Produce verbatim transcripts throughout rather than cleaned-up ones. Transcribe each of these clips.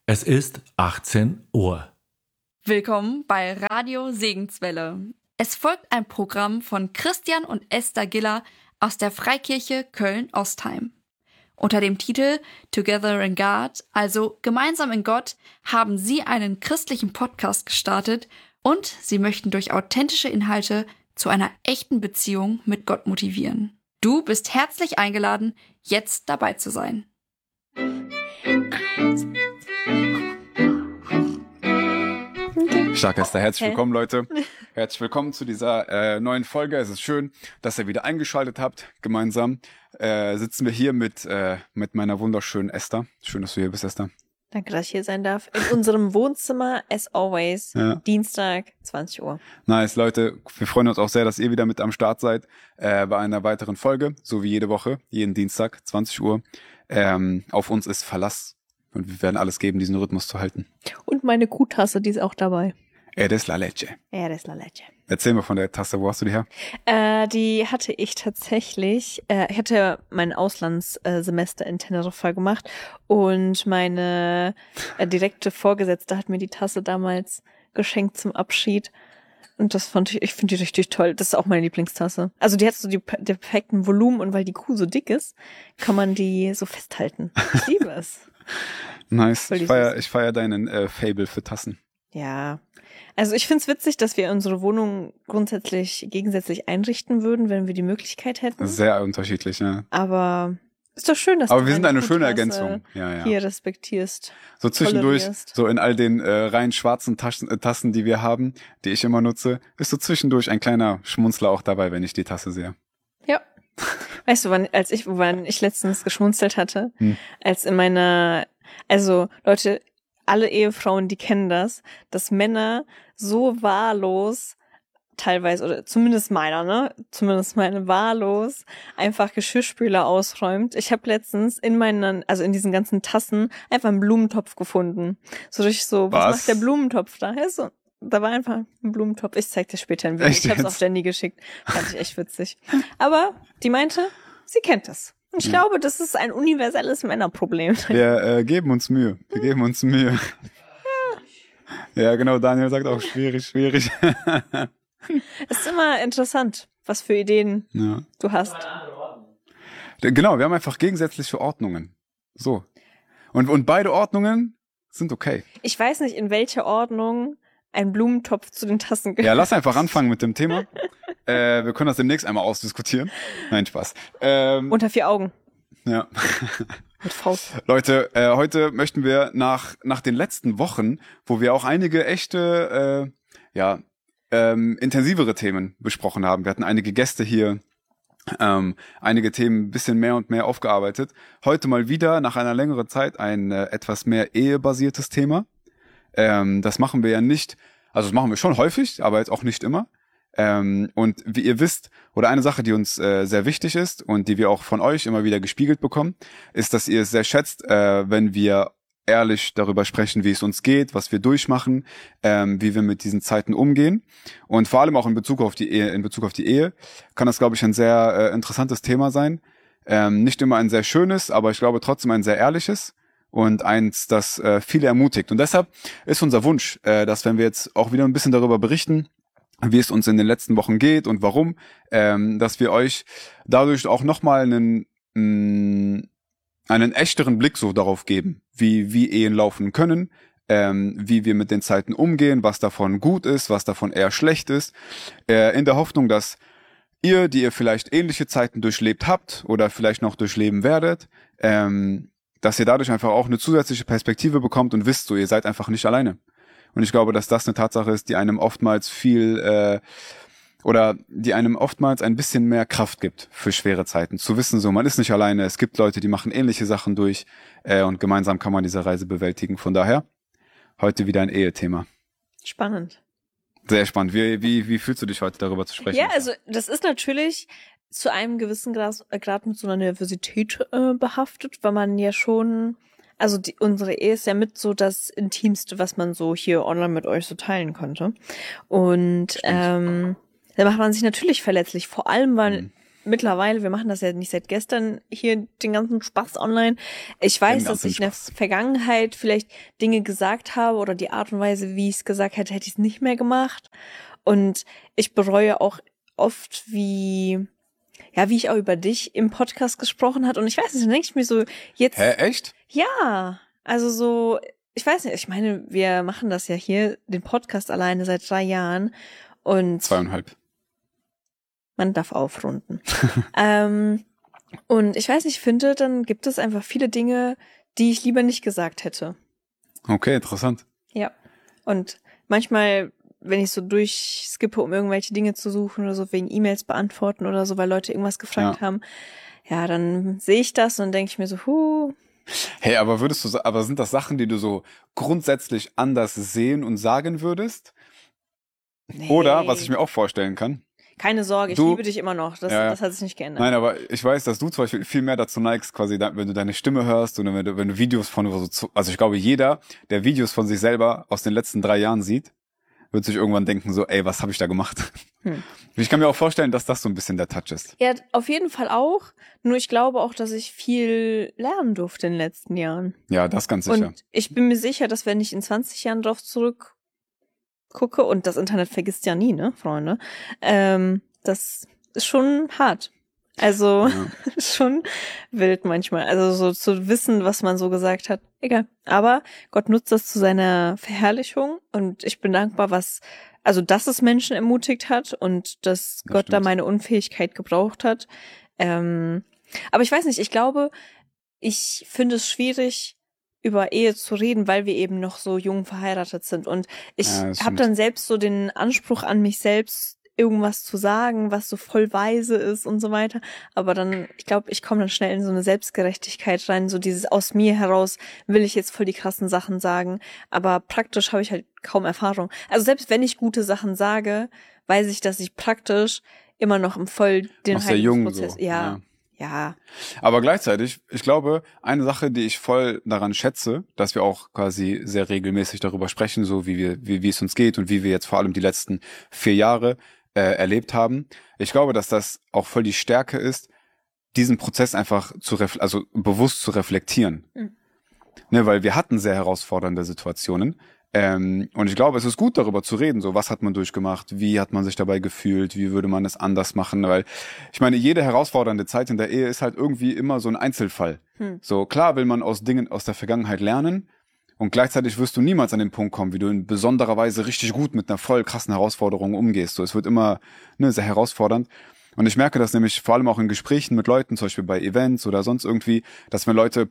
Es ist achtzehn Uhr. Willkommen bei Radio Segenswelle. Es folgt ein Programm von Christian und Esther Giller aus der Freikirche Köln-Ostheim. Unter dem Titel Together in God, also Gemeinsam in Gott, haben sie einen christlichen Podcast gestartet und sie möchten durch authentische Inhalte zu einer echten Beziehung mit Gott motivieren. Du bist herzlich eingeladen, jetzt dabei zu sein. Stark, Esther. Herzlich willkommen, Leute. Herzlich willkommen zu dieser äh, neuen Folge. Es ist schön, dass ihr wieder eingeschaltet habt. Gemeinsam äh, sitzen wir hier mit, äh, mit meiner wunderschönen Esther. Schön, dass du hier bist, Esther. Danke, dass ich hier sein darf. In unserem Wohnzimmer, as always, Ja. Dienstag, zwanzig Uhr. Nice, Leute. Wir freuen uns auch sehr, dass ihr wieder mit am Start seid äh, bei einer weiteren Folge. So wie jede Woche, jeden Dienstag, zwanzig Uhr. Ähm, auf uns ist Verlass. Und wir werden alles geben, diesen Rhythmus zu halten. Und meine Kuhtasse, die ist auch dabei. Eres la leche. Eres la leche. Erzähl mir von der Tasse. Wo hast du die her? Äh, die hatte ich tatsächlich, äh, ich hatte mein Auslandssemester in Teneriffa gemacht und meine äh, direkte Vorgesetzte hat mir die Tasse damals geschenkt zum Abschied. Und das fand ich, ich finde die richtig toll. Das ist auch meine Lieblingstasse. Also die hat so die, den perfekten Volumen und weil die Kuh so dick ist, kann man die so festhalten. Ich liebe es. Nice. Voll Ich die feier, süß. ich feier deinen äh, Fable für Tassen. Ja. Also ich find's witzig, dass wir unsere Wohnung grundsätzlich gegensätzlich einrichten würden, wenn wir die Möglichkeit hätten. Sehr unterschiedlich, ja. Aber ist doch schön, dass Aber du wir sind meine eine schöne Kuhtasse Ergänzung. Ja, ja. hier respektierst. So zwischendurch, tolerierst. so in all den äh, rein schwarzen Taschen, äh, Tassen, die wir haben, die ich immer nutze, ist so zwischendurch ein kleiner Schmunzler auch dabei, wenn ich die Tasse sehe. Ja. Weißt du, wann, als ich, wann ich letztens geschmunzelt hatte, Hm. als in meiner, also Leute, alle Ehefrauen, die kennen das, dass Männer so wahllos teilweise, oder zumindest meiner, ne, zumindest meine wahllos, einfach Geschirrspüler ausräumt. Ich habe letztens in meinen, also in diesen ganzen Tassen einfach einen Blumentopf gefunden. So durch so, was, Was? macht der Blumentopf da? Ja, so, da war einfach ein Blumentopf. Ich zeig dir später ein Video. Echt Ich hab's jetzt? auf Jenny geschickt. Fand ich echt witzig. Aber die meinte, sie kennt das. Und ich Ja. glaube, das ist ein universelles Männerproblem. Wir äh, geben uns Mühe. Wir geben uns Mühe. Ja, genau. Daniel sagt auch schwierig, schwierig. Es ist immer interessant, was für Ideen Ja. du hast. Genau, wir haben einfach gegensätzliche Ordnungen. So. Und, und beide Ordnungen sind okay. Ich weiß nicht, in welcher Ordnung ein Blumentopf zu den Tassen gehört. Ja, lass einfach anfangen mit dem Thema. Äh, wir können das demnächst einmal ausdiskutieren. Nein, Spaß. Ähm, Unter vier Augen. ja. Mit Faust. Leute, äh, heute möchten wir nach nach den letzten Wochen, wo wir auch einige echte, äh, ja, ähm, intensivere Themen besprochen haben. Wir hatten einige Gäste hier, ähm, einige Themen ein bisschen mehr und mehr aufgearbeitet. Heute mal wieder nach einer längeren Zeit ein äh, etwas mehr ehebasiertes Thema. Ähm, das machen wir ja nicht, also das machen wir schon häufig, aber jetzt auch nicht immer. Ähm, und wie ihr wisst, oder eine Sache, die uns äh, sehr wichtig ist und die wir auch von euch immer wieder gespiegelt bekommen, ist, dass ihr es sehr schätzt, äh, wenn wir ehrlich darüber sprechen, wie es uns geht, was wir durchmachen, ähm, wie wir mit diesen Zeiten umgehen. Und vor allem auch in Bezug auf die Ehe, in Bezug auf die Ehe, kann das, glaube ich, ein sehr äh, interessantes Thema sein. Ähm, nicht immer ein sehr schönes, aber ich glaube trotzdem ein sehr ehrliches. Und eins, das äh, viele ermutigt. Und deshalb ist unser Wunsch, äh, dass wenn wir jetzt auch wieder ein bisschen darüber berichten, wie es uns in den letzten Wochen geht und warum, ähm, dass wir euch dadurch auch nochmal einen, mh, einen echteren Blick so darauf geben, wie, wie Ehen laufen können, ähm, wie wir mit den Zeiten umgehen, was davon gut ist, was davon eher schlecht ist, äh, in der Hoffnung, dass ihr, die ihr vielleicht ähnliche Zeiten durchlebt habt oder vielleicht noch durchleben werdet, ähm, dass ihr dadurch einfach auch eine zusätzliche Perspektive bekommt und wisst, so ihr seid einfach nicht alleine. Und ich glaube, dass das eine Tatsache ist, die einem oftmals viel äh, oder die einem oftmals ein bisschen mehr Kraft gibt für schwere Zeiten. Zu wissen, so man ist nicht alleine, es gibt Leute, die machen ähnliche Sachen durch äh, und gemeinsam kann man diese Reise bewältigen. Von daher heute wieder ein Ehethema. Spannend. Sehr spannend. Wie, wie, wie fühlst du dich heute darüber zu sprechen? Ja, also das ist natürlich zu einem gewissen Grad, äh, Grad mit so einer Nervosität äh, behaftet, weil man ja schon, also die, unsere Ehe ist ja mit so das Intimste, was man so hier online mit euch so teilen könnte. Und ähm, da macht man sich natürlich verletzlich, vor allem, weil Mhm. mittlerweile, wir machen das ja nicht seit gestern hier den ganzen Spaß online. Ich weiß, dass ich in der Vergangenheit vielleicht Dinge gesagt habe oder die Art und Weise, wie ich es gesagt hätte, hätte ich es nicht mehr gemacht. Und ich bereue auch oft, wie, ja, wie ich auch über dich im Podcast gesprochen hat. Und ich weiß nicht, dann denke ich mir so, jetzt. Hä, echt? Ja, also so, ich weiß nicht, ich meine, wir machen das ja hier, den Podcast alleine seit drei Jahren. Und Zweieinhalb. Man darf aufrunden. ähm, und ich weiß nicht, ich finde, dann gibt es einfach viele Dinge, die ich lieber nicht gesagt hätte. Okay, interessant. Ja. Und manchmal, wenn ich so durchskippe, um irgendwelche Dinge zu suchen oder so, wegen E-Mails beantworten oder so, weil Leute irgendwas gefragt Ja. haben, ja, dann sehe ich das und denke ich mir so, huh. Hey, aber würdest du, sa- aber sind das Sachen, die du so grundsätzlich anders sehen und sagen würdest? Nee. Oder, was ich mir auch vorstellen kann, Keine Sorge, ich Du- liebe dich immer noch. Das, Ja, ja. das hat sich nicht geändert. nein, aber ich weiß, dass du zum Beispiel viel mehr dazu neigst, quasi, da- wenn du deine Stimme hörst oder wenn du, wenn du Videos von, so zu- also ich glaube, jeder, der Videos von sich selber aus den letzten drei Jahren sieht, wird sich irgendwann denken so, ey, was habe ich da gemacht? Hm. Ich kann mir auch vorstellen, dass das so ein bisschen der Touch ist. Ja, auf jeden Fall auch. Nur ich glaube auch, dass ich viel lernen durfte in den letzten Jahren. Ja, das ganz sicher. Und ich bin mir sicher, dass wenn ich in zwanzig Jahren drauf zurückgucke, und das Internet vergisst ja nie, ne, Freunde, ähm, das ist schon hart. Also Ja. schon wild manchmal. Also so zu wissen, was man so gesagt hat, egal. Aber Gott nutzt das zu seiner Verherrlichung und ich bin dankbar, was, also dass es Menschen ermutigt hat und dass Das Gott da stimmt. meine Unfähigkeit gebraucht hat. Ähm, aber ich weiß nicht, ich glaube, ich finde es schwierig, über Ehe zu reden, weil wir eben noch so jung verheiratet sind. Und ich Ja, das habe stimmt. dann selbst so den Anspruch an mich selbst, irgendwas zu sagen, was so voll weise ist und so weiter. Aber dann, ich glaube, ich komme dann schnell in so eine Selbstgerechtigkeit rein, so dieses aus mir heraus will ich jetzt voll die krassen Sachen sagen. Aber praktisch habe ich halt kaum Erfahrung. Also selbst wenn ich gute Sachen sage, weiß ich, dass ich praktisch immer noch im voll den Noch sehr jung Heilungsprozess, so, ja, ja, Aber gleichzeitig, ich glaube, eine Sache, die ich voll daran schätze, dass wir auch quasi sehr regelmäßig darüber sprechen, so wie wir, wie, wie es uns geht und wie wir jetzt vor allem die letzten vier Jahre äh, erlebt haben. Ich glaube, dass das auch voll die Stärke ist, diesen Prozess einfach zu ref- also bewusst zu reflektieren. Mhm. Ne, weil wir hatten sehr herausfordernde Situationen. Ähm, und ich glaube, es ist gut, darüber zu reden. So, was hat man durchgemacht? Wie hat man sich dabei gefühlt? Wie würde man es anders machen? Weil ich meine, jede herausfordernde Zeit in der Ehe ist halt irgendwie immer so ein Einzelfall. Hm. So, klar will man aus Dingen aus der Vergangenheit lernen. Und gleichzeitig wirst du niemals an den Punkt kommen, wie du in besonderer Weise richtig gut mit einer voll krassen Herausforderung umgehst. So, es wird immer ne, sehr herausfordernd. Und ich merke das nämlich vor allem auch in Gesprächen mit Leuten, zum Beispiel bei Events oder sonst irgendwie, dass wenn Leute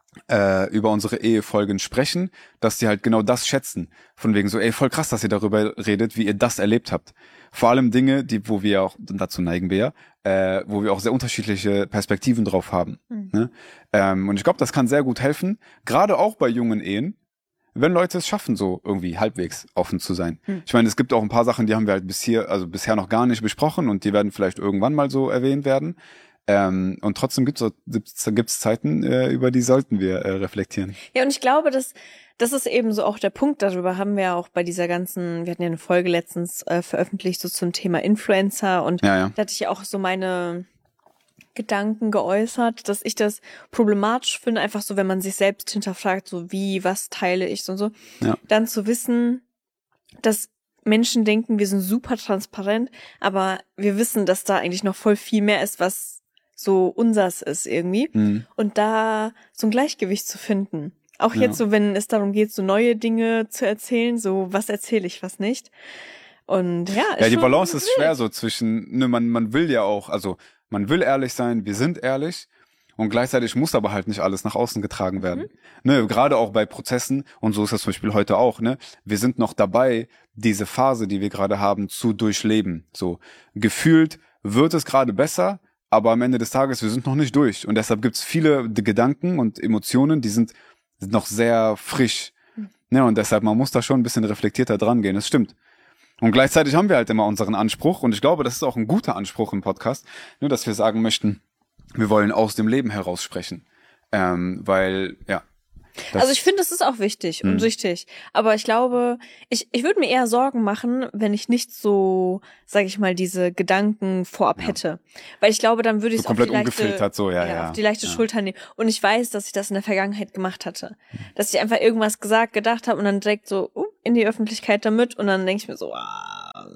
äh, über unsere Ehefolgen sprechen, dass die halt genau das schätzen. Von wegen so, ey, voll krass, dass ihr darüber redet, wie ihr das erlebt habt. Vor allem Dinge, die, wo wir auch, dazu neigen wir ja, äh, wo wir auch sehr unterschiedliche Perspektiven drauf haben. Mhm. Ne? Ähm, und ich glaube, das kann sehr gut helfen, gerade auch bei jungen Ehen, wenn Leute es schaffen, so irgendwie halbwegs offen zu sein. Mhm. Ich meine, es gibt auch ein paar Sachen, die haben wir halt bis hier, also bisher noch gar nicht besprochen und die werden vielleicht irgendwann mal so erwähnt werden. Ähm, und trotzdem gibt es gibt's Zeiten, äh, über die sollten wir äh, reflektieren. Ja, und ich glaube, dass das ist eben so auch der Punkt, darüber haben wir ja auch bei dieser ganzen, wir hatten ja eine Folge letztens äh, veröffentlicht, so zum Thema Influencer und Ja, ja. da hatte ich ja auch so meine Gedanken geäußert, dass ich das problematisch finde, einfach so, wenn man sich selbst hinterfragt, so wie, was teile ich und so, Ja. dann zu wissen, dass Menschen denken, wir sind super transparent, aber wir wissen, dass da eigentlich noch voll viel mehr ist, was so unsers ist irgendwie. Mhm. Und da so ein Gleichgewicht zu finden. Auch Ja. jetzt so, wenn es darum geht, so neue Dinge zu erzählen, so was erzähle ich, was nicht. Und ja, Ja, die schon Balance ist wild. schwer so zwischen, ne, man, man will ja auch, also man will ehrlich sein, wir sind ehrlich und gleichzeitig muss aber halt nicht alles nach außen getragen werden. Mhm. Ne, gerade auch bei Prozessen und so ist das zum Beispiel heute auch, ne, wir sind noch dabei, diese Phase, die wir gerade haben, zu durchleben. So, gefühlt wird es gerade besser, aber am Ende des Tages, wir sind noch nicht durch und deshalb gibt's viele D- Gedanken und Emotionen, die sind, sind noch sehr frisch. Mhm. Ne, und deshalb, man muss da schon ein bisschen reflektierter dran gehen, das stimmt. Und gleichzeitig haben wir halt immer unseren Anspruch und ich glaube, das ist auch ein guter Anspruch im Podcast, nur dass wir sagen möchten, wir wollen aus dem Leben heraus sprechen. Ähm, weil, ja, Das, Also ich finde, es ist auch wichtig und Hm. richtig. Aber ich glaube, ich, ich würde mir eher Sorgen machen, wenn ich nicht so, sage ich mal, diese Gedanken vorab Ja. hätte. Weil ich glaube, dann würde ich so es auf komplett die leichte, ungefiltert, so, ja, ja. auf die leichte ja. Schulter nehmen. Und ich weiß, dass ich das in der Vergangenheit gemacht hatte. Dass ich einfach irgendwas gesagt, gedacht habe und dann direkt so uh, in die Öffentlichkeit damit und dann denke ich mir so, ah,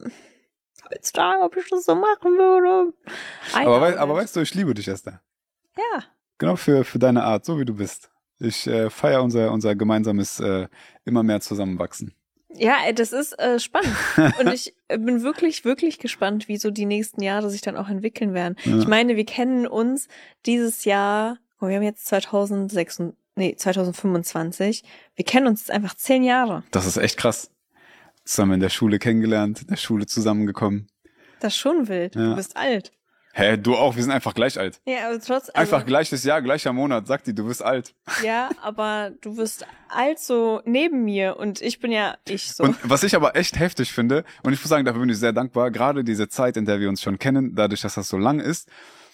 jetzt fragen, ob ich das so machen würde. Aber, wei Einaugen. aber weißt du, ich liebe dich, Esther. Ja. Genau für, für deine Art, so wie du bist. Ich äh, feiere unser, unser gemeinsames äh, immer mehr Zusammenwachsen. Ja, ey, das ist äh, spannend. Und ich äh, bin wirklich, wirklich gespannt, wie so die nächsten Jahre sich dann auch entwickeln werden. Ja. Ich meine, wir kennen uns dieses Jahr, oh, wir haben jetzt zweitausendsechs, nee, zweitausendfünfundzwanzig. Wir kennen uns jetzt einfach zehn Jahre. Das ist echt krass. Zusammen in der Schule kennengelernt, in der Schule zusammengekommen. Das ist schon wild. Ja. Du bist alt. Hä, du auch, wir sind einfach gleich alt. Ja, aber trotz, also, Einfach gleiches Jahr, gleicher Monat, sagt die, du bist alt. ja, aber du wirst alt so neben mir und ich bin ja ich so. Und was ich aber echt heftig finde, und ich muss sagen, dafür bin ich sehr dankbar, gerade diese Zeit, in der wir uns schon kennen, dadurch, dass das so lang ist,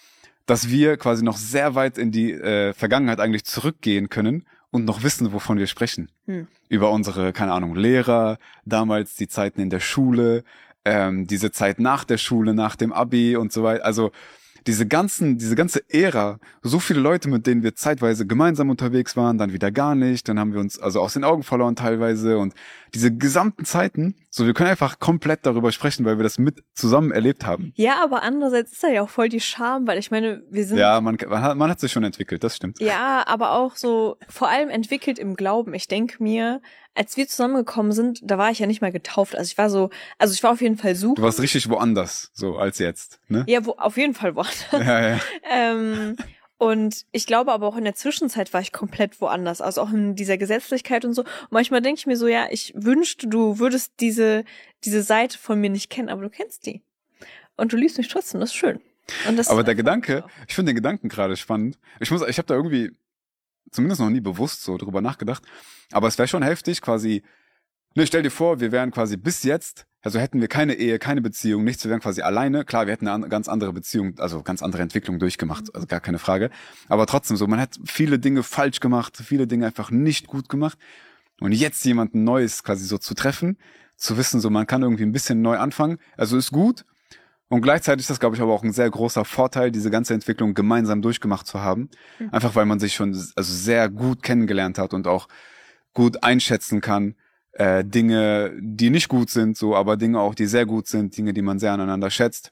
dass wir quasi noch sehr weit in die äh, Vergangenheit eigentlich zurückgehen können und noch wissen, wovon wir sprechen. Hm. Über unsere, keine Ahnung, Lehrer, damals die Zeiten in der Schule, ähm, diese Zeit nach der Schule, nach dem Abi und so weiter. Also diese ganzen, diese ganze Ära, so viele Leute, mit denen wir zeitweise gemeinsam unterwegs waren, dann wieder gar nicht, dann haben wir uns also aus den Augen verloren teilweise und diese gesamten Zeiten, so wir können einfach komplett darüber sprechen, weil wir das mit zusammen erlebt haben. Ja, aber andererseits ist da ja auch voll die Scham, weil ich meine, wir sind Ja, man, man, hat, man hat sich schon entwickelt, das stimmt. ja, aber auch so vor allem entwickelt im Glauben. Ich denke mir, als wir zusammengekommen sind, da war ich ja nicht mal getauft. Also ich war so, also ich war auf jeden Fall Du suchen. warst richtig woanders, so als jetzt, ne? Ja, wo, auf jeden Fall woanders. Ja, ja. ähm, und ich glaube aber auch in der Zwischenzeit war ich komplett woanders. Also auch in dieser Gesetzlichkeit und so. Und manchmal denke ich mir so, ja, ich wünschte, du würdest diese, diese Seite von mir nicht kennen, aber du kennst die. Und du liebst mich trotzdem, das ist schön. Und das Aber ist der einfach Gedanke, so. ich finde den Gedanken gerade spannend. Ich muss, ich habe da irgendwie zumindest noch nie bewusst so drüber nachgedacht. Aber es wäre schon heftig, quasi. Ne, stell dir vor, wir wären quasi bis jetzt, also hätten wir keine Ehe, keine Beziehung, nichts, wir wären quasi alleine. Klar, wir hätten eine an, ganz andere Beziehung, also ganz andere Entwicklung durchgemacht, also gar keine Frage. Aber trotzdem so, man hat viele Dinge falsch gemacht, viele Dinge einfach nicht gut gemacht. Und jetzt jemanden Neues quasi so zu treffen, zu wissen, so man kann irgendwie ein bisschen neu anfangen, also ist gut. Und gleichzeitig ist das, glaube ich, aber auch ein sehr großer Vorteil, diese ganze Entwicklung gemeinsam durchgemacht zu haben. Mhm. Einfach weil man sich schon also sehr gut kennengelernt hat und auch gut einschätzen kann, äh, Dinge, die nicht gut sind, so, aber Dinge auch, die sehr gut sind, Dinge, die man sehr aneinander schätzt.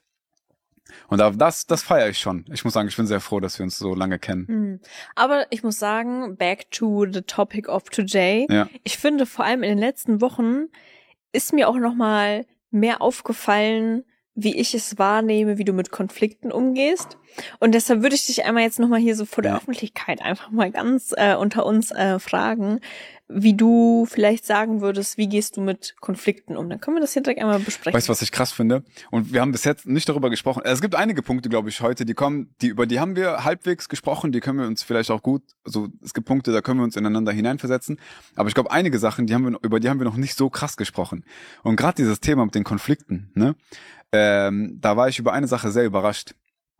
Und das, das feiere ich schon. Ich muss sagen, ich bin sehr froh, dass wir uns so lange kennen. Mhm. Aber ich muss sagen, back to the topic of today. Ja. Ich finde, vor allem in den letzten Wochen ist mir auch noch mal mehr aufgefallen, wie ich es wahrnehme, wie du mit Konflikten umgehst. Und deshalb würde ich dich einmal jetzt noch mal hier so vor der Ja. Öffentlichkeit einfach mal ganz äh, unter uns äh, fragen, wie du vielleicht sagen würdest, wie gehst du mit Konflikten um? Dann können wir das hier direkt einmal besprechen. Weißt du, was ich krass finde? Und wir haben bis jetzt nicht darüber gesprochen. Es gibt einige Punkte, glaube ich, heute, die kommen, die über die haben wir halbwegs gesprochen, die können wir uns vielleicht auch gut, also es gibt Punkte, da können wir uns ineinander hineinversetzen. Aber ich glaube, einige Sachen, die haben wir, über die haben wir noch nicht so krass gesprochen. Und gerade dieses Thema mit den Konflikten, ne? Ähm, da war ich über eine Sache sehr überrascht.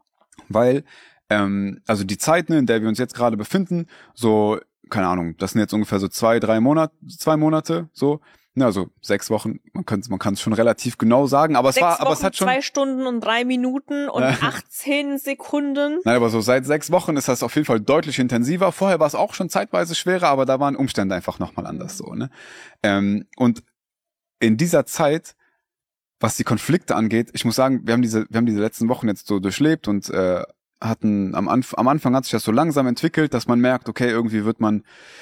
Weil, ähm, also die Zeit, ne, in der wir uns jetzt gerade befinden, so, keine Ahnung, das sind jetzt ungefähr so zwei, drei Monate, zwei Monate, so, ne, also sechs Wochen, man kann es man kann es schon relativ genau sagen, aber es Sechs war, aber es Wochen, hat schon, zwei Stunden und drei Minuten und achtzehn Sekunden. nein, aber so seit sechs Wochen ist das auf jeden Fall deutlich intensiver. Vorher war es auch schon zeitweise schwerer, aber da waren Umstände einfach nochmal anders, so, ne, ähm, und in dieser Zeit, was die Konflikte angeht, ich muss sagen, wir haben diese, wir haben diese letzten Wochen jetzt so durchlebt und äh, hatten am, Anf- am Anfang hat sich das so langsam entwickelt, dass man merkt, okay, irgendwie wird man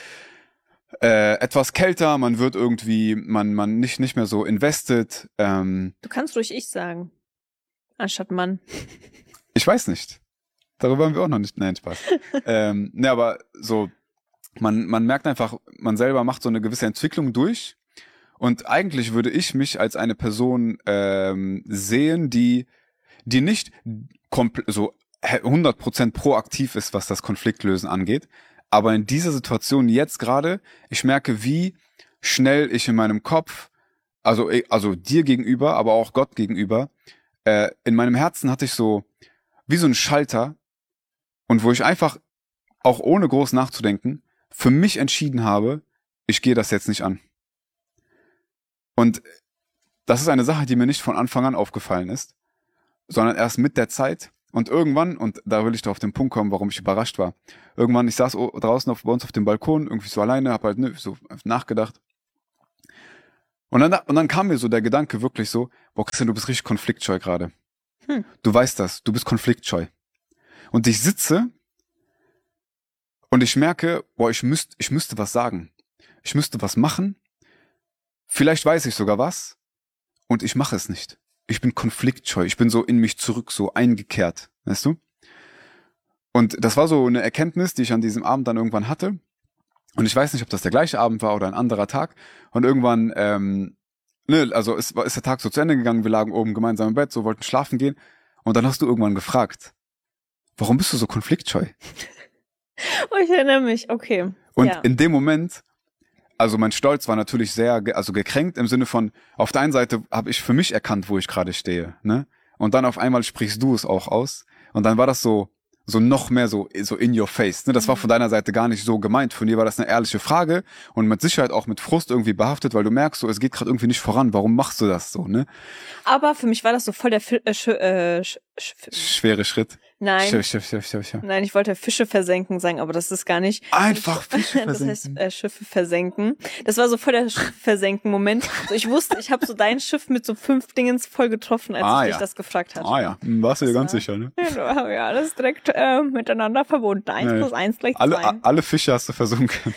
äh, etwas kälter, man wird irgendwie, man man nicht nicht mehr so invested. Ähm, Du kannst ruhig ich sagen, anstatt Mann. ich weiß nicht, darüber haben wir auch noch nicht, nein, Spaß. ähm, ne, aber so, man man merkt einfach, man selber macht so eine gewisse Entwicklung durch. Und eigentlich würde ich mich als eine Person ähm, sehen, die die nicht kompl- so hundert Prozent proaktiv ist, was das Konfliktlösen angeht. Aber in dieser Situation jetzt gerade, ich merke, wie schnell ich in meinem Kopf, also also dir gegenüber, aber auch Gott gegenüber, äh, in meinem Herzen hatte ich so wie so einen Schalter und wo ich einfach, auch ohne groß nachzudenken, für mich entschieden habe, ich gehe das jetzt nicht an. Und das ist eine Sache, die mir nicht von Anfang an aufgefallen ist, sondern erst mit der Zeit. Und irgendwann, und da will ich doch auf den Punkt kommen, warum ich überrascht war. Irgendwann, ich saß draußen auf, bei uns auf dem Balkon, irgendwie so alleine, hab halt ne, so nachgedacht. Und dann, und dann kam mir so der Gedanke wirklich so, boah Christian, du bist richtig konfliktscheu gerade. Hm. Du weißt das, du bist konfliktscheu. Und ich sitze und ich merke, boah, ich müsste, ich müsste was sagen. Ich müsste was machen. Vielleicht weiß ich sogar was. Und ich mache es nicht. Ich bin konfliktscheu. Ich bin so in mich zurück, so eingekehrt. Weißt du? Und das war so eine Erkenntnis, die ich an diesem Abend dann irgendwann hatte. Und ich weiß nicht, ob das der gleiche Abend war oder ein anderer Tag. Und irgendwann, ähm, ne, also es war, ist der Tag so zu Ende gegangen. Wir lagen oben gemeinsam im Bett, so wollten schlafen gehen. Und dann hast du irgendwann gefragt, warum bist du so konfliktscheu? Oh, ich erinnere mich, okay. Und ja. in dem Moment, also mein Stolz war natürlich sehr, ge- also gekränkt im Sinne von, auf der einen Seite habe ich für mich erkannt, wo ich gerade stehe, ne? Und dann auf einmal sprichst du es auch aus. Und dann war das so, so noch mehr so, so in your face, ne? Das war von deiner Seite gar nicht so gemeint. Von dir war das eine ehrliche Frage und mit Sicherheit auch mit Frust irgendwie behaftet, weil du merkst so, es geht gerade irgendwie nicht voran. Warum machst du das so, ne? Aber für mich war das so voll der Fi- äh, sch- äh, sch- sch- Schwere Schritt. Nein. Schiff, Schiff, Schiff, Schiff, Schiff. Nein, ich wollte Fische versenken sagen, aber das ist gar nicht. Einfach Fische Das heißt versenken. äh, Schiffe versenken. Das war so voll der Versenken-Moment. So, ich wusste, ich habe so dein Schiff mit so fünf Dingens voll getroffen, als Ah, ich ja. dich das gefragt hatte. Ah ja, hm, warst du dir Das ganz war- sicher, ne? Ja, ja, das ist direkt äh, miteinander verbunden. Eins Nee. plus eins gleich zwei. Alle, a- alle Fische hast du versunken.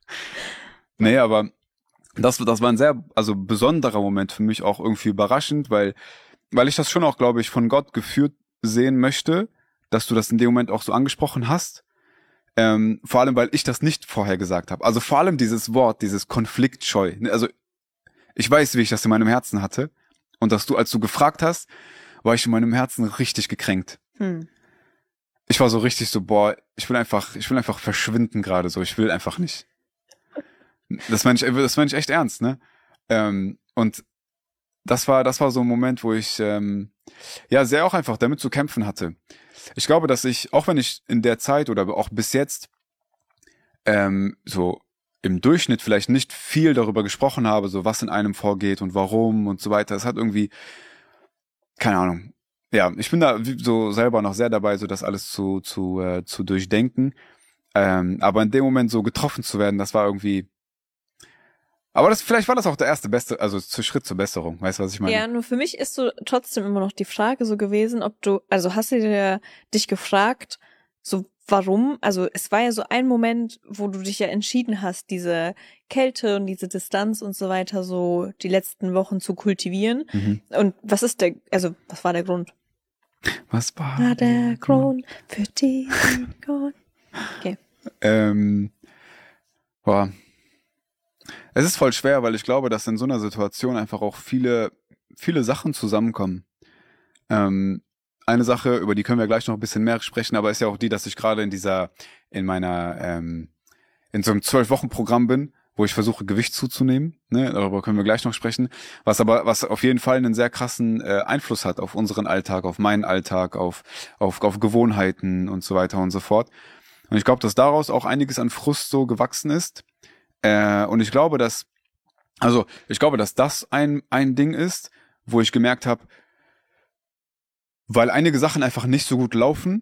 Nee, aber das, das war ein sehr, also besonderer Moment für mich, auch irgendwie überraschend, weil, weil ich das schon auch, glaube ich, von Gott geführt sehen möchte, dass du das in dem Moment auch so angesprochen hast. Ähm, vor allem, weil ich das nicht vorher gesagt habe. Also vor allem dieses Wort, dieses konfliktscheu. Also ich weiß, wie ich das in meinem Herzen hatte. Und dass du, als du gefragt hast, war ich in meinem Herzen richtig gekränkt. Hm. Ich war so richtig so, boah, ich will einfach, ich will einfach verschwinden gerade so. Ich will einfach nicht. Das meine ich, das meine ich echt ernst, ne? Ähm, und das war, das war so ein Moment, wo ich ähm, ja sehr auch einfach damit zu kämpfen hatte. Ich glaube, dass ich, auch wenn ich in der Zeit oder auch bis jetzt ähm, so im Durchschnitt vielleicht nicht viel darüber gesprochen habe, so was in einem vorgeht und warum und so weiter. Es hat irgendwie, keine Ahnung. Ja, ich bin da so selber noch sehr dabei, so das alles zu zu äh, zu durchdenken. Ähm, aber in dem Moment so getroffen zu werden, das war irgendwie. Aber das vielleicht war das auch der erste beste, also zu Schritt zur Besserung. Weißt du, was ich meine? Ja, nur für mich ist so trotzdem immer noch die Frage so gewesen, ob du, also hast du dir dich gefragt, so warum? Also es war ja so ein Moment, wo du dich ja entschieden hast, diese Kälte und diese Distanz und so weiter so die letzten Wochen zu kultivieren. Mhm. Und was ist der, also was war der Grund? Was war War der Grund für diesen Grund? Okay. Ähm, boah. Es ist voll schwer, weil ich glaube, dass in so einer Situation einfach auch viele, viele Sachen zusammenkommen. Ähm, eine Sache, über die können wir gleich noch ein bisschen mehr sprechen, aber ist ja auch die, dass ich gerade in dieser, in meiner, ähm, in so einem zwölf-Wochen-Programm bin, wo ich versuche, Gewicht zuzunehmen. Ne? Darüber können wir gleich noch sprechen. Was aber, was auf jeden Fall einen sehr krassen äh, Einfluss hat auf unseren Alltag, auf meinen Alltag, auf, auf, auf Gewohnheiten und so weiter und so fort. Und ich glaube, dass daraus auch einiges an Frust so gewachsen ist. Äh, und ich glaube, dass, also ich glaube, dass das ein ein Ding ist, wo ich gemerkt habe, weil einige Sachen einfach nicht so gut laufen,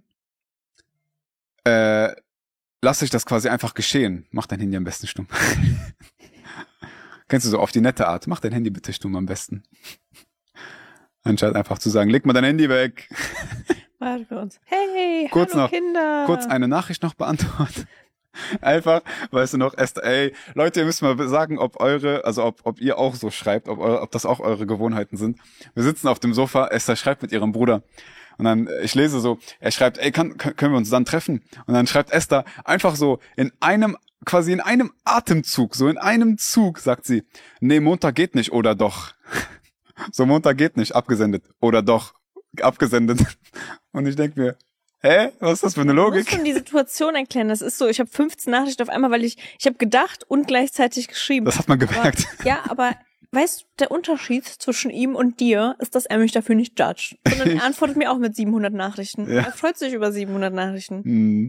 äh, lasse ich das quasi einfach geschehen. Mach dein Handy am besten stumm. Kennst du so auf die nette Art? Mach dein Handy bitte stumm am besten. Anstatt einfach zu sagen, leg mal dein Handy weg. Warte für uns. Hey, Kurz hallo noch, Kinder. Kurz eine Nachricht noch beantworten. Einfach, weißt du noch, Esther, ey, Leute, ihr müsst mal sagen, ob eure, also ob, ob ihr auch so schreibt, ob, eure, ob das auch eure Gewohnheiten sind. Wir sitzen auf dem Sofa, Esther schreibt mit ihrem Bruder. Und dann, ich lese so, er schreibt, ey, kann, können wir uns dann treffen? Und dann schreibt Esther einfach so in einem, quasi in einem Atemzug, so in einem Zug, sagt sie, nee, Montag geht nicht, oder doch. So, Montag geht nicht, abgesendet, oder doch, abgesendet. Und ich denke mir, hä? Was ist das für eine Du Logik? musst schon die Situation erklären. Das ist so, ich habe fünfzehn Nachrichten auf einmal, weil ich, ich habe gedacht und gleichzeitig geschrieben. Das hat man gemerkt. Aber, ja, aber weißt du, der Unterschied zwischen ihm und dir ist, dass er mich dafür nicht judgt. Sondern er antwortet mir auch mit siebenhundert Nachrichten. Ja. Er freut sich über siebenhundert Nachrichten. Hm.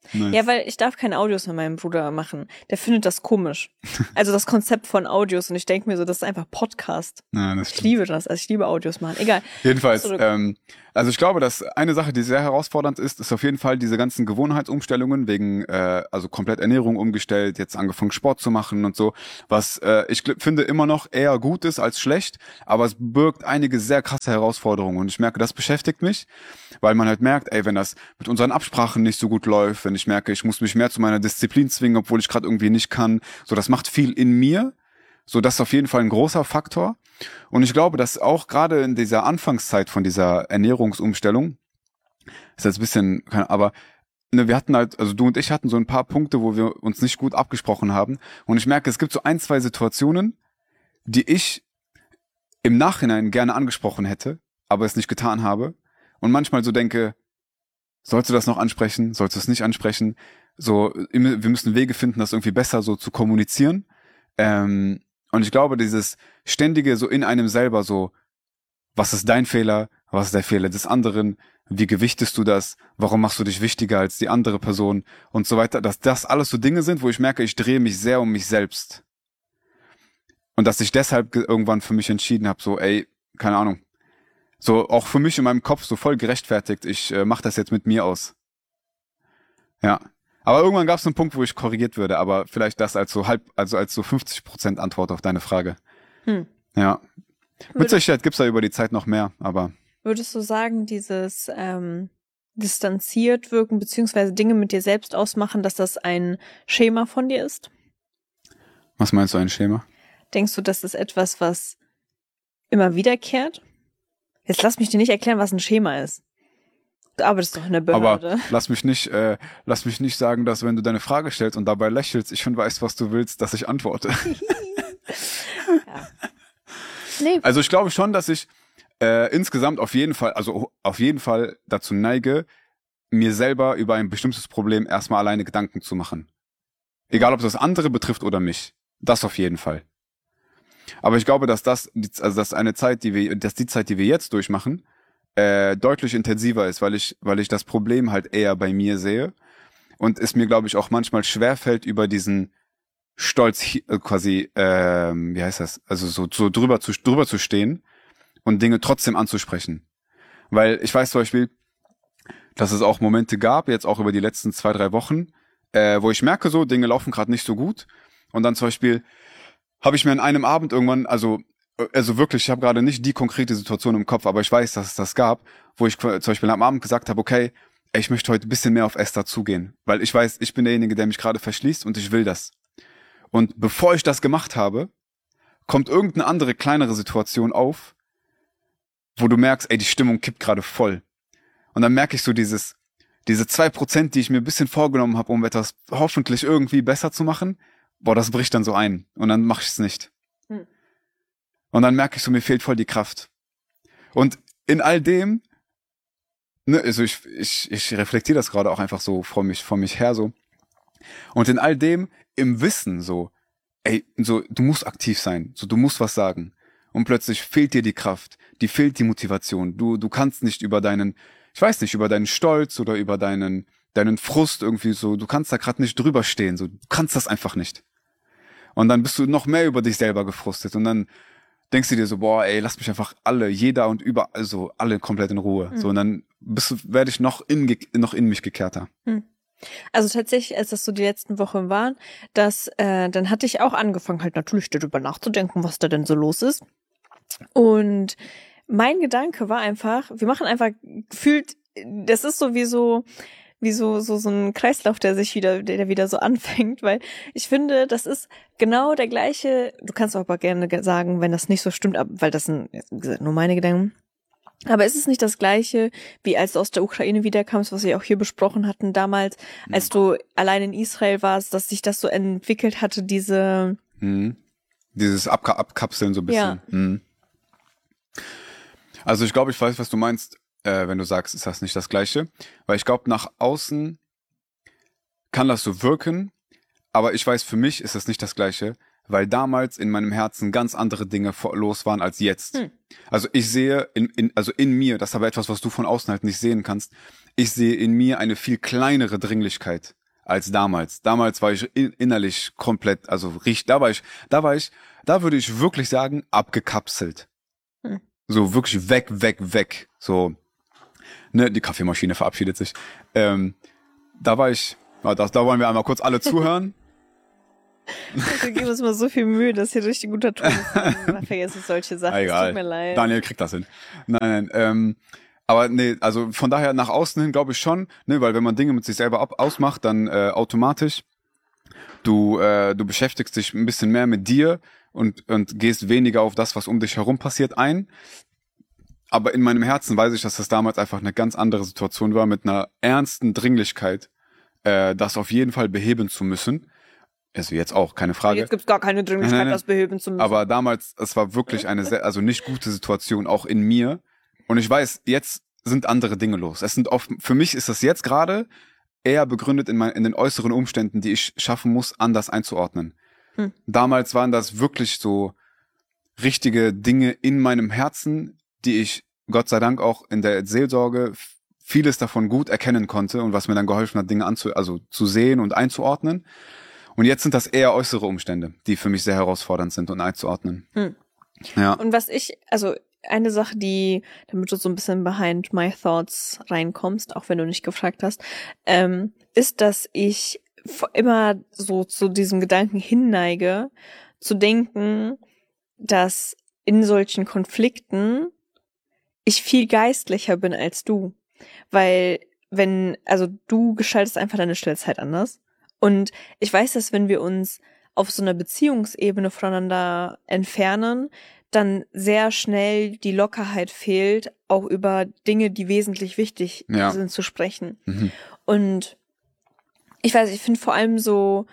Nice. Ja, weil ich darf keine Audios mit meinem Bruder machen. Der findet das komisch. Also das Konzept von Audios. Und ich denke mir so, das ist einfach Podcast. Ja, das Ich stimmt. liebe das. Also ich liebe Audios machen. Egal. Jedenfalls, Zurück. ähm, also ich glaube, dass eine Sache, die sehr herausfordernd ist, ist auf jeden Fall diese ganzen Gewohnheitsumstellungen wegen, äh, also komplett Ernährung umgestellt, jetzt angefangen Sport zu machen und so, was äh, ich gl- finde immer noch eher gut ist als schlecht, aber es birgt einige sehr krasse Herausforderungen und ich merke, das beschäftigt mich, weil man halt merkt, ey, wenn das mit unseren Absprachen nicht so gut läuft, wenn ich merke, ich muss mich mehr zu meiner Disziplin zwingen, obwohl ich gerade irgendwie nicht kann, so, das macht viel in mir. So, das ist auf jeden Fall ein großer Faktor. Und ich glaube, dass auch gerade in dieser Anfangszeit von dieser Ernährungsumstellung, ist jetzt ein bisschen, aber ne, wir hatten halt, also du und ich hatten so ein paar Punkte, wo wir uns nicht gut abgesprochen haben. Und ich merke, es gibt so ein, zwei Situationen, die ich im Nachhinein gerne angesprochen hätte, aber es nicht getan habe. Und manchmal so denke, sollst du das noch ansprechen? Sollst du es nicht ansprechen? So, wir müssen Wege finden, das irgendwie besser so zu kommunizieren. Ähm, Und ich glaube, dieses ständige so in einem selber so, was ist dein Fehler, was ist der Fehler des anderen, wie gewichtest du das, warum machst du dich wichtiger als die andere Person und so weiter, dass das alles so Dinge sind, wo ich merke, ich drehe mich sehr um mich selbst. Und dass ich deshalb ge- irgendwann für mich entschieden habe, so ey, keine Ahnung, so auch für mich in meinem Kopf so voll gerechtfertigt, ich äh, mache das jetzt mit mir aus. Ja. Aber irgendwann gab es einen Punkt, wo ich korrigiert würde, aber vielleicht das als so halb, also als so fünfzig Prozent Antwort auf deine Frage. Hm. Ja. Mit Würde- Sicherheit gibt's da über die Zeit noch mehr, aber Würdest du sagen, dieses ähm, distanziert wirken, beziehungsweise Dinge mit dir selbst ausmachen, dass das ein Schema von dir ist? was meinst du, ein Schema? Denkst du, das ist etwas, was immer wiederkehrt? Jetzt lass mich dir nicht erklären, was ein Schema ist. Du arbeitest doch in der Behörde. Aber lass mich nicht, äh, lass mich nicht sagen, dass wenn du deine Frage stellst und dabei lächelst, ich schon weiß, was du willst, dass ich antworte. Ja. Nee, Also ich glaube schon, dass ich äh, insgesamt auf jeden Fall, also auf jeden Fall dazu neige, mir selber über ein bestimmtes Problem erstmal alleine Gedanken zu machen. Egal, ob das andere betrifft oder mich. Das auf jeden Fall. Aber ich glaube, dass das, also dass eine Zeit, die wir, dass die Zeit, die wir jetzt durchmachen, äh, deutlich intensiver ist, weil ich, weil ich das Problem halt eher bei mir sehe und es mir, glaube ich, auch manchmal schwerfällt, über diesen Stolz hi- äh, quasi, ähm, wie heißt das, also so, so drüber zu, drüber zu stehen und Dinge trotzdem anzusprechen. Weil ich weiß zum Beispiel, dass es auch Momente gab, jetzt auch über die letzten zwei, drei Wochen, äh, wo ich merke so, Dinge laufen gerade nicht so gut und dann zum Beispiel habe ich mir an einem Abend irgendwann, also also wirklich, ich habe gerade nicht die konkrete Situation im Kopf, aber ich weiß, dass es das gab, wo ich zum Beispiel am Abend gesagt habe, okay, ey, ich möchte heute ein bisschen mehr auf Esther zugehen, weil ich weiß, ich bin derjenige, der mich gerade verschließt und ich will das. Und bevor ich das gemacht habe, kommt irgendeine andere, kleinere Situation auf, wo du merkst, ey, die Stimmung kippt gerade voll. Und dann merke ich so dieses, diese zwei Prozent, die ich mir ein bisschen vorgenommen habe, um etwas hoffentlich irgendwie besser zu machen, boah, das bricht dann so ein. Und dann mache ich es nicht. Hm. Und dann merke ich so, mir fehlt voll die Kraft. Und in all dem, ne, also ich, ich, ich reflektiere das gerade auch einfach so vor mich, vor mich her so. Und in all dem, im Wissen so, ey, so, du musst aktiv sein, so, du musst was sagen. Und plötzlich fehlt dir die Kraft, die fehlt die Motivation. Du, du kannst nicht über deinen, ich weiß nicht, über deinen Stolz oder über deinen, deinen Frust irgendwie so, du kannst da gerade nicht drüber stehen, so, du kannst das einfach nicht. Und dann bist du noch mehr über dich selber gefrustet und dann denkst du dir so, boah, ey, lass mich einfach alle, jeder und überall, so, alle komplett in Ruhe. Mhm. So, und dann bist du, werde ich noch in, ge- noch in mich gekehrter. also tatsächlich, als das so die letzten Wochen waren, dass, äh, dann hatte ich auch angefangen, halt natürlich darüber nachzudenken, was da denn so los ist. Und mein Gedanke war einfach, wir machen einfach gefühlt, das ist so wie so, wie so, so, so ein Kreislauf, der sich wieder, der wieder so anfängt, weil ich finde, das ist genau der gleiche, du kannst auch aber gerne sagen, wenn das nicht so stimmt, ab- weil das sind, wie gesagt, nur meine Gedanken. Aber ist es nicht das Gleiche, wie als du aus der Ukraine wiederkamst, was wir auch hier besprochen hatten damals, als du allein in Israel warst, dass sich das so entwickelt hatte, diese, Mhm. Dieses Abka- Abkapseln so ein bisschen. Ja. Mhm. Also ich glaube, ich weiß, was du meinst, äh, wenn du sagst, ist das nicht das Gleiche. Weil ich glaube, nach außen kann das so wirken, aber ich weiß, für mich ist das nicht das Gleiche, weil damals in meinem Herzen ganz andere Dinge vor- los waren als jetzt. Hm. Also ich sehe, in, in, also in mir, das ist aber etwas, was du von außen halt nicht sehen kannst, ich sehe in mir eine viel kleinere Dringlichkeit als damals. Damals war ich in, innerlich komplett, also richtig, da war ich, da war ich, da würde ich wirklich sagen, abgekapselt. Hm. So wirklich weg, weg, weg. So, ne, die Kaffeemaschine verabschiedet sich. Ähm, da war ich, da, da wollen wir einmal kurz alle zuhören. Wir geben uns mal so viel Mühe, dass hier richtig guter Ton ist. Man vergisst solche Sachen. Egal. Es tut mir leid. Daniel kriegt das hin. Nein, nein, ähm, aber nee, also von daher nach außen hin glaube ich schon, ne, weil wenn man Dinge mit sich selber ab ausmacht, dann äh, automatisch, du äh, du beschäftigst dich ein bisschen mehr mit dir und und gehst weniger auf das, was um dich herum passiert, ein. Aber in meinem Herzen weiß ich, dass das damals einfach eine ganz andere Situation war, mit einer ernsten Dringlichkeit, äh, das auf jeden Fall beheben zu müssen. Also jetzt auch, keine Frage. Jetzt gibt's gar keine Dringlichkeit, Nein, nein, nein. das beheben zu müssen. Aber damals, es war wirklich eine sehr, also nicht gute Situation, auch in mir. Und ich weiß, jetzt sind andere Dinge los. Es sind oft, für mich ist das jetzt gerade eher begründet in, mein, in den äußeren Umständen, die ich schaffen muss, anders einzuordnen. Hm. Damals waren das wirklich so richtige Dinge in meinem Herzen, die ich Gott sei Dank auch in der Seelsorge vieles davon gut erkennen konnte und was mir dann geholfen hat, Dinge anzu, also zu sehen und einzuordnen. Und jetzt sind das eher äußere Umstände, die für mich sehr herausfordernd sind und einzuordnen. Hm. Ja. Und was ich, also eine Sache, die, damit du so ein bisschen behind my thoughts reinkommst, auch wenn du nicht gefragt hast, ähm, ist, dass ich immer so zu diesem Gedanken hinneige, zu denken, dass in solchen Konflikten ich viel geistlicher bin als du. Weil wenn, also du gestaltest einfach deine Stillzeit anders. Und ich weiß, dass wenn wir uns auf so einer Beziehungsebene voneinander entfernen, dann sehr schnell die Lockerheit fehlt, auch über Dinge, die wesentlich wichtig ja. sind, zu sprechen. Mhm. Und ich weiß, ich finde vor allem so,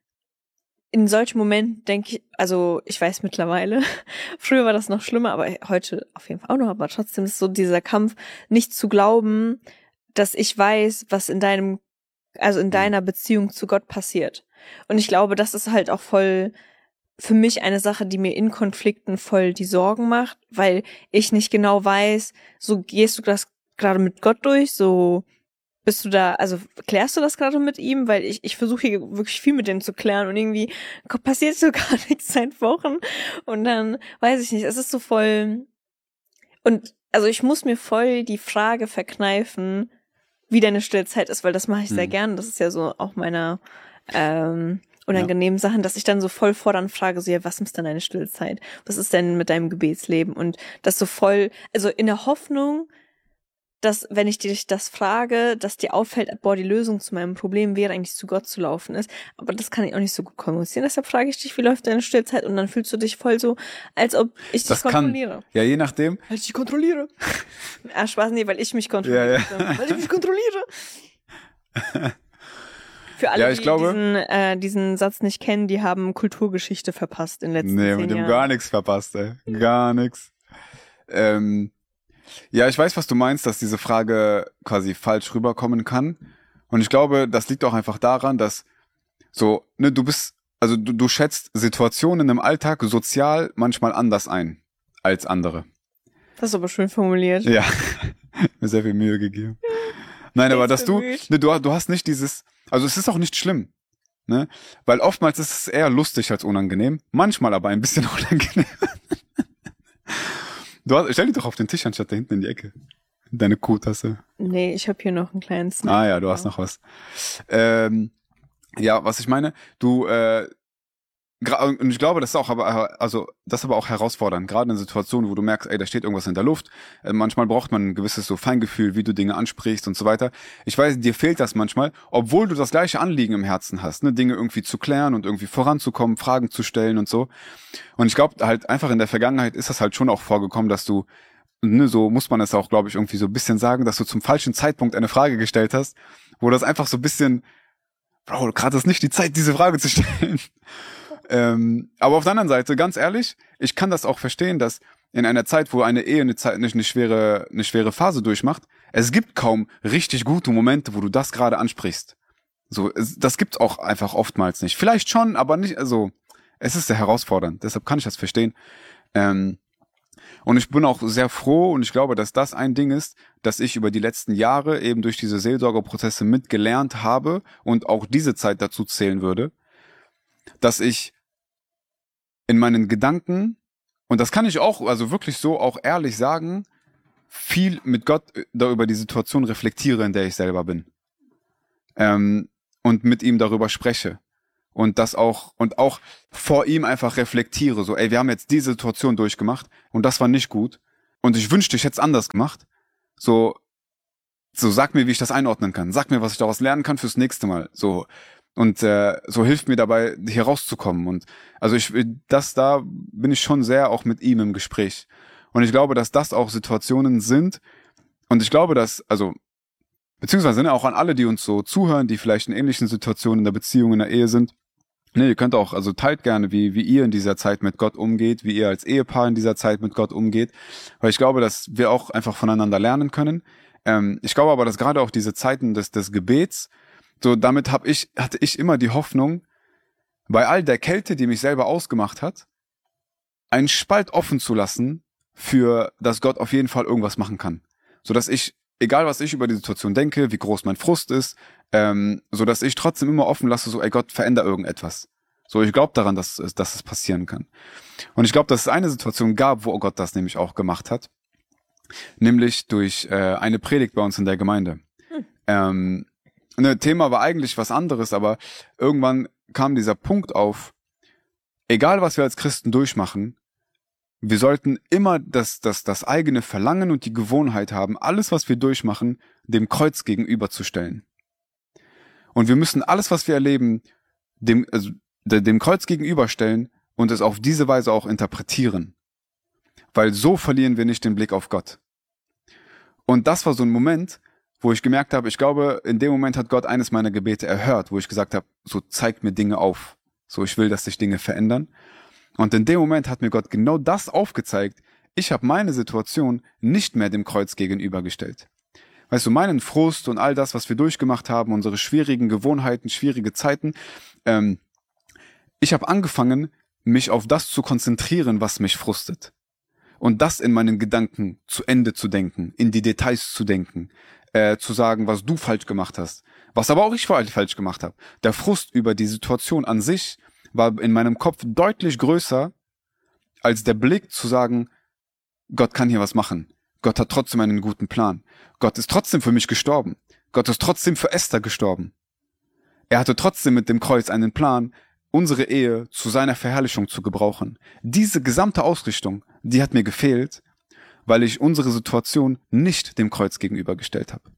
in solchen Momenten denke ich, also ich weiß mittlerweile, früher war das noch schlimmer, aber heute auf jeden Fall auch noch, aber trotzdem ist so dieser Kampf, nicht zu glauben, dass ich weiß, was in deinem, also in deiner Beziehung zu Gott passiert. Und ich glaube, das ist halt auch voll für mich eine Sache, die mir in Konflikten voll die Sorgen macht, weil ich nicht genau weiß, so gehst du das gerade mit Gott durch, so bist du da, also klärst du das gerade mit ihm, weil ich ich versuche hier wirklich viel mit dem zu klären und irgendwie passiert so gar nichts seit Wochen und dann weiß ich nicht, es ist so voll und also ich muss mir voll die Frage verkneifen, wie deine Stillzeit ist, weil das mache ich sehr mhm. gern, das ist ja so auch meiner ähm, unangenehmen ja. Sachen, dass ich dann so voll fordernd frage, so ja, was ist denn deine Stillzeit? Was ist denn mit deinem Gebetsleben? Und das so voll, also in der Hoffnung, dass, wenn ich dich das frage, dass dir auffällt, boah, die Lösung zu meinem Problem wäre eigentlich zu Gott zu laufen ist. Aber das kann ich auch nicht so gut kommunizieren. Deshalb frage ich dich, wie läuft deine Stillzeit? Und dann fühlst du dich voll so, als ob ich das dich kontrolliere. Kann, ja, je nachdem. Weil ich dich kontrolliere. Ah, Spaß, nee, weil ich mich kontrolliere. Ja, ja. Weil ich mich kontrolliere. Für alle, ja, ich die glaube, diesen, äh, diesen Satz nicht kennen, die haben Kulturgeschichte verpasst in den letzten nee, zehn mit dem Jahren. gar nichts verpasst, ey. Gar nichts. Ähm, ja, ich weiß, was du meinst, dass diese Frage quasi falsch rüberkommen kann. Und ich glaube, das liegt auch einfach daran, dass so, ne, du bist, also du, du schätzt Situationen im Alltag sozial manchmal anders ein als andere. Das ist aber schön formuliert. Ja, mir sehr viel Mühe gegeben. Nein, aber dass du, ne, du, du hast nicht dieses, also es ist auch nicht schlimm, ne, weil oftmals ist es eher lustig als unangenehm, manchmal aber ein bisschen unangenehm. Du hast, stell dich doch auf den Tisch anstatt da hinten in die Ecke. Deine Kuhtasse. Nee, ich habe hier noch einen kleinen Snack. Ah ja, du hast noch was. Ähm, ja, was ich meine, du, äh, und ich glaube, das ist auch, aber, also, das ist aber auch herausfordernd, gerade in Situationen, wo du merkst, ey, da steht irgendwas in der Luft. Äh, manchmal braucht man ein gewisses so Feingefühl, wie du Dinge ansprichst und so weiter. Ich weiß, dir fehlt das manchmal, obwohl du das gleiche Anliegen im Herzen hast, ne, Dinge irgendwie zu klären und irgendwie voranzukommen, Fragen zu stellen und so. Und ich glaube halt einfach in der Vergangenheit ist das halt schon auch vorgekommen, dass du, ne, so muss man es auch, glaube ich, irgendwie so ein bisschen sagen, dass du zum falschen Zeitpunkt eine Frage gestellt hast, wo das einfach so ein bisschen, Bro, gerade ist nicht die Zeit, diese Frage zu stellen. Ähm, aber auf der anderen Seite, ganz ehrlich, ich kann das auch verstehen, dass in einer Zeit, wo eine Ehe eine, Zeit, eine, eine schwere eine schwere Phase durchmacht, es gibt kaum richtig gute Momente, wo du das gerade ansprichst. So, es, das gibt's auch einfach oftmals nicht. Vielleicht schon, aber nicht, also es ist sehr herausfordernd, deshalb kann ich das verstehen. Ähm, Und ich bin auch sehr froh und ich glaube, dass das ein Ding ist, dass ich über die letzten Jahre eben durch diese Seelsorgerprozesse mitgelernt habe und auch diese Zeit dazu zählen würde, dass ich in meinen Gedanken, und das kann ich auch, also wirklich so auch ehrlich sagen, viel mit Gott da über die Situation reflektiere, in der ich selber bin. Ähm, und mit ihm darüber spreche. Und das auch, und auch vor ihm einfach reflektiere, so, ey, wir haben jetzt diese Situation durchgemacht und das war nicht gut. Und ich wünschte, ich hätte es anders gemacht. So, so sag mir, wie ich das einordnen kann. Sag mir, was ich daraus lernen kann fürs nächste Mal. So. Und äh, so hilft mir dabei, hier rauszukommen. Und also ich, das da bin ich schon sehr auch mit ihm im Gespräch. Und ich glaube, dass das auch Situationen sind. Und ich glaube, dass, also, beziehungsweise ne, auch an alle, die uns so zuhören, die vielleicht in ähnlichen Situationen in der Beziehung, in der Ehe sind. Ne, ihr könnt auch, also teilt gerne, wie, wie ihr in dieser Zeit mit Gott umgeht, wie ihr als Ehepaar in dieser Zeit mit Gott umgeht. Weil ich glaube, dass wir auch einfach voneinander lernen können. Ähm, ich glaube aber, dass gerade auch diese Zeiten des, des Gebets, so damit hab ich, hatte ich immer die Hoffnung, bei all der Kälte, die mich selber ausgemacht hat, einen Spalt offen zu lassen, für, dass Gott auf jeden Fall irgendwas machen kann. So dass ich, egal was ich über die Situation denke, wie groß mein Frust ist, ähm, so dass ich trotzdem immer offen lasse, so, ey Gott, veränder irgendetwas. So, ich glaube daran, dass, dass es passieren kann. Und ich glaube, dass es eine Situation gab, wo Gott das nämlich auch gemacht hat. Nämlich durch äh, eine Predigt bei uns in der Gemeinde. Hm. Ähm, ne, Thema war eigentlich was anderes, aber irgendwann kam dieser Punkt auf, egal was wir als Christen durchmachen, wir sollten immer das, das, das eigene Verlangen und die Gewohnheit haben, alles, was wir durchmachen, dem Kreuz gegenüberzustellen. Und wir müssen alles, was wir erleben, dem, also, dem Kreuz gegenüberstellen und es auf diese Weise auch interpretieren. Weil so verlieren wir nicht den Blick auf Gott. Und das war so ein Moment, wo ich gemerkt habe, ich glaube, in dem Moment hat Gott eines meiner Gebete erhört, wo ich gesagt habe, so zeigt mir Dinge auf. So, ich will, dass sich Dinge verändern. Und in dem Moment hat mir Gott genau das aufgezeigt. Ich habe meine Situation nicht mehr dem Kreuz gegenübergestellt. Weißt du, meinen Frust und all das, was wir durchgemacht haben, unsere schwierigen Gewohnheiten, schwierige Zeiten, ähm, ich habe angefangen, mich auf das zu konzentrieren, was mich frustet. Und das in meinen Gedanken zu Ende zu denken, in die Details zu denken, äh, zu sagen, was du falsch gemacht hast, was aber auch ich falsch gemacht habe. Der Frust über die Situation an sich war in meinem Kopf deutlich größer, als der Blick zu sagen, Gott kann hier was machen. Gott hat trotzdem einen guten Plan. Gott ist trotzdem für mich gestorben. Gott ist trotzdem für Esther gestorben. Er hatte trotzdem mit dem Kreuz einen Plan, unsere Ehe zu seiner Verherrlichung zu gebrauchen. Diese gesamte Ausrichtung, die hat mir gefehlt, weil ich unsere Situation nicht dem Kreuz gegenübergestellt habe.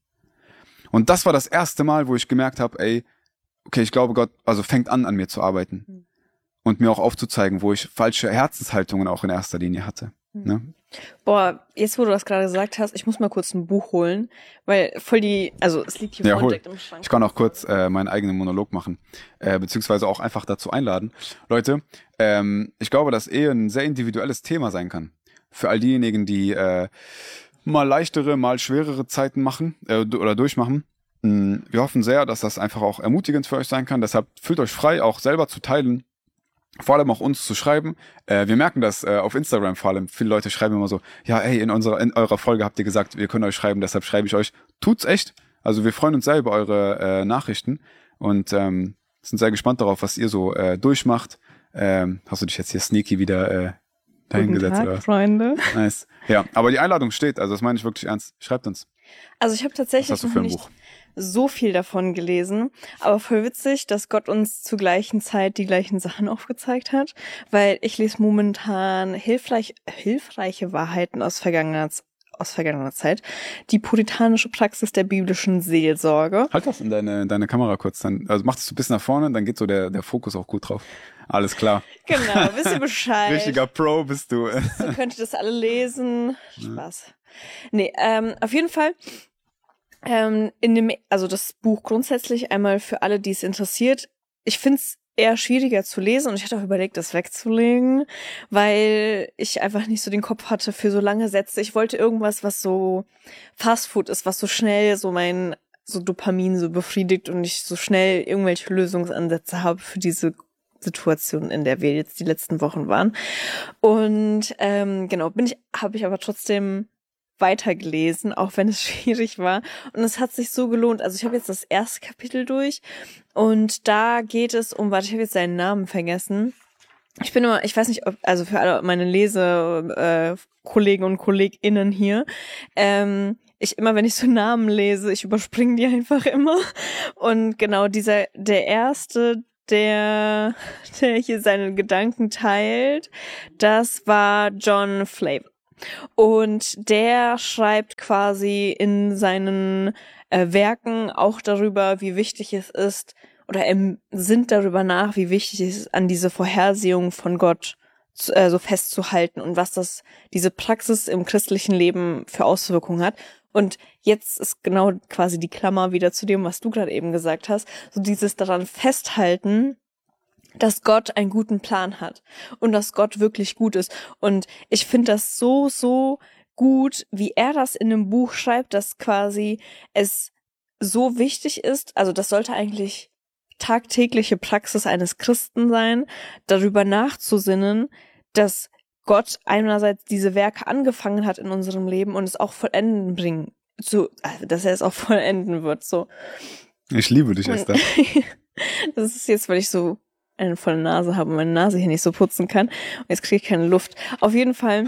Und das war das erste Mal, wo ich gemerkt habe, ey, okay, ich glaube, Gott also fängt an, an mir zu arbeiten. Und mir auch aufzuzeigen, wo ich falsche Herzenshaltungen auch in erster Linie hatte. Ne? Boah, jetzt wo du das gerade gesagt hast, ich muss mal kurz ein Buch holen, weil voll die, also es liegt hier ja, vorne direkt im Schrank. Ich kann auch kurz äh, meinen eigenen Monolog machen, äh, beziehungsweise auch einfach dazu einladen. Leute, ähm, ich glaube, dass Ehe ein sehr individuelles Thema sein kann. Für all diejenigen, die äh, mal leichtere, mal schwerere Zeiten machen äh, oder durchmachen. Wir hoffen sehr, dass das einfach auch ermutigend für euch sein kann. Deshalb fühlt euch frei, auch selber zu teilen. Vor allem auch uns zu schreiben. Äh, wir merken das äh, auf Instagram vor allem. Viele Leute schreiben immer so, ja, ey, in unserer in eurer Folge habt ihr gesagt, wir können euch schreiben, deshalb schreibe ich euch. Tut's echt. Also wir freuen uns sehr über eure äh, Nachrichten und ähm, sind sehr gespannt darauf, was ihr so äh, durchmacht. Ähm, hast du dich jetzt hier sneaky wieder äh, dahin Guten gesetzt? Tag, oder? Freunde. Nice. Ja, aber die Einladung steht, also das meine ich wirklich ernst. Schreibt uns. Also ich habe tatsächlich Was hast du noch für ein nicht Buch? so viel davon gelesen, aber voll witzig, dass Gott uns zur gleichen Zeit die gleichen Sachen aufgezeigt hat, weil ich lese momentan hilfreich, hilfreiche Wahrheiten aus vergangener, aus vergangener Zeit, die puritanische Praxis der biblischen Seelsorge. Halt das in deine, deine Kamera kurz, dann, also mach das so ein bisschen nach vorne, dann geht so der, der Fokus auch gut drauf. Alles klar. Genau, wisst ihr Bescheid. Richtiger Pro bist du. So könnt ihr das alle lesen. Spaß. Nee, ähm, auf jeden Fall, ähm, in dem, also das Buch grundsätzlich einmal für alle, die es interessiert. Ich find's eher schwieriger zu lesen und ich hatte auch überlegt, das wegzulegen, weil ich einfach nicht so den Kopf hatte für so lange Sätze. Ich wollte irgendwas, was so Fastfood ist, was so schnell so mein so Dopamin so befriedigt und ich so schnell irgendwelche Lösungsansätze habe für diese Situation, in der wir jetzt die letzten Wochen waren. Und ähm, genau, bin ich, habe ich aber trotzdem weitergelesen, auch wenn es schwierig war. Und es hat sich so gelohnt. Also ich habe jetzt das erste Kapitel durch und da geht es um, warte, ich habe jetzt seinen Namen vergessen. Ich bin immer, ich weiß nicht, ob, also für alle meine Lese, äh, Kollegen und KollegInnen hier, ähm, ich immer, wenn ich so Namen lese, ich überspringe die einfach immer. Und genau dieser, der erste, der, der hier seine Gedanken teilt, das war John Flavel. Und der schreibt quasi in seinen äh, Werken auch darüber, wie wichtig es ist, oder er sinnt darüber nach, wie wichtig es ist, an diese Vorhersehung von Gott zu, äh, so festzuhalten und was das, diese Praxis im christlichen Leben für Auswirkungen hat. Und jetzt ist genau quasi die Klammer wieder zu dem, was du gerade eben gesagt hast, so dieses daran festhalten, dass Gott einen guten Plan hat und dass Gott wirklich gut ist. Und ich finde das so, so gut, wie er das in einem Buch schreibt, dass quasi es so wichtig ist, also das sollte eigentlich tagtägliche Praxis eines Christen sein, darüber nachzusinnen, dass Gott einerseits diese Werke angefangen hat in unserem Leben und es auch vollenden bringen, zu, dass er es auch vollenden wird, so. Ich liebe dich, Esther. Das ist jetzt, weil ich so eine volle Nase habe und meine Nase hier nicht so putzen kann. Und jetzt kriege ich keine Luft. Auf jeden Fall,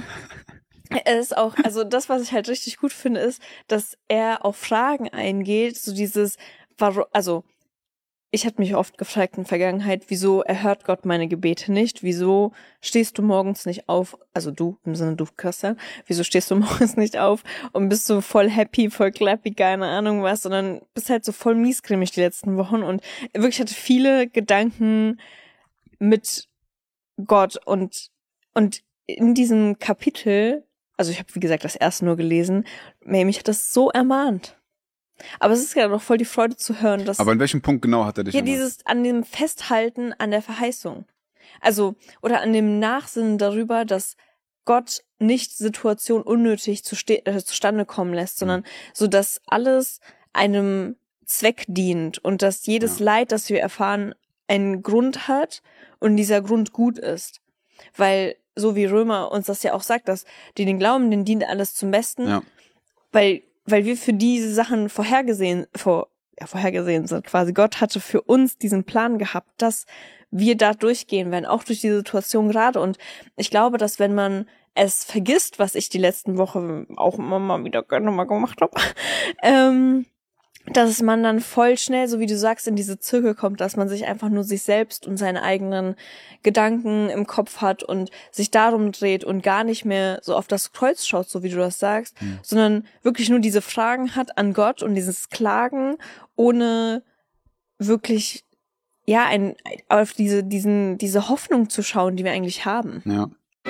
es ist auch, also das, was ich halt richtig gut finde, ist, dass er auf Fragen eingeht, so dieses, warum, also ich hatte mich oft gefragt in der Vergangenheit, wieso erhört Gott meine Gebete nicht? Wieso stehst du morgens nicht auf? Also du, im Sinne du, Christian, wieso stehst du morgens nicht auf und bist so voll happy, voll clappy, keine Ahnung was, sondern bist halt so voll miesgrimmig die letzten Wochen und wirklich hatte viele Gedanken mit Gott und, und in diesem Kapitel, also ich habe wie gesagt das erste nur gelesen, mich hat das so ermahnt. Aber es ist ja doch voll die Freude zu hören, dass... Aber in welchem Punkt genau hat er dich Ja, ermahnt? dieses an dem Festhalten an der Verheißung. Also, oder an dem Nachsinnen darüber, dass Gott nicht Situationen unnötig zu ste- äh, zustande kommen lässt, sondern so, dass alles einem Zweck dient und dass jedes Ja. Leid, das wir erfahren, einen Grund hat und dieser Grund gut ist. Weil, so wie Römer uns das ja auch sagt, dass die den glauben, denen dient alles zum Besten, Ja. weil weil wir für diese Sachen vorhergesehen, vor, ja, vorhergesehen sind quasi. Gott hatte für uns diesen Plan gehabt, dass wir da durchgehen werden, auch durch die Situation gerade. Und ich glaube, dass wenn man es vergisst, was ich die letzten Wochen auch immer mal wieder gerne mal gemacht habe, ähm, dass man dann voll schnell, so wie du sagst, in diese Zirkel kommt, dass man sich einfach nur sich selbst und seine eigenen Gedanken im Kopf hat und sich darum dreht und gar nicht mehr so auf das Kreuz schaut, so wie du das sagst, mhm. sondern wirklich nur diese Fragen hat an Gott und dieses Klagen, ohne wirklich, ja, ein, auf diese, diesen, diese Hoffnung zu schauen, die wir eigentlich haben. Ja.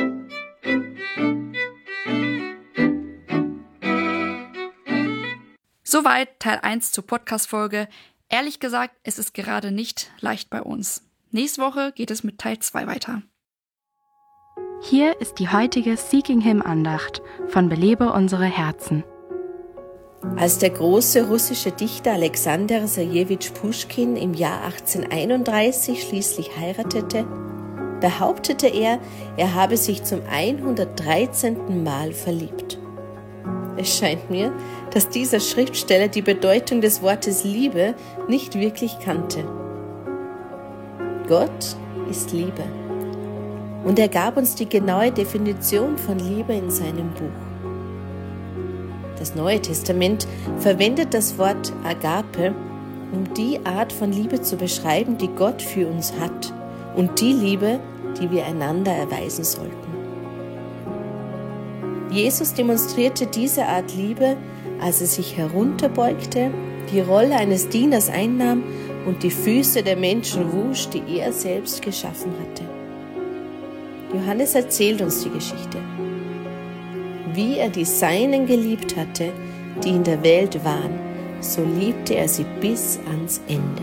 Soweit Teil eins zur Podcast-Folge. Ehrlich gesagt, es ist gerade nicht leicht bei uns. Nächste Woche geht es mit Teil zwei weiter. Hier ist die heutige Seeking Him Andacht von Belebe unsere Herzen. Als der große russische Dichter Alexander Serjewitsch Puschkin im Jahr achtzehnhunderteinunddreißig schließlich heiratete, behauptete er, er habe sich zum hundertdreizehnten Mal verliebt. Es scheint mir, dass dieser Schriftsteller die Bedeutung des Wortes Liebe nicht wirklich kannte. Gott ist Liebe. Und er gab uns die genaue Definition von Liebe in seinem Buch. Das Neue Testament verwendet das Wort Agape, um die Art von Liebe zu beschreiben, die Gott für uns hat und die Liebe, die wir einander erweisen sollten. Jesus demonstrierte diese Art Liebe, als er sich herunterbeugte, die Rolle eines Dieners einnahm und die Füße der Menschen wusch, die er selbst geschaffen hatte. Johannes erzählt uns die Geschichte. Wie er die Seinen geliebt hatte, die in der Welt waren, so liebte er sie bis ans Ende.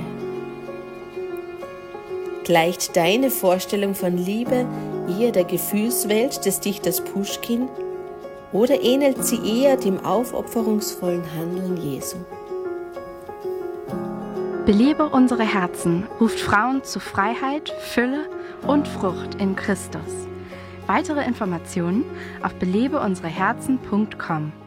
Gleicht deine Vorstellung von Liebe eher der Gefühlswelt des Dichters Puschkin oder ähnelt sie eher dem aufopferungsvollen Handeln Jesu? Belebe unsere Herzen ruft Frauen zu Freiheit, Fülle und Frucht in Christus. Weitere Informationen auf belebe unsere Herzen punkt com.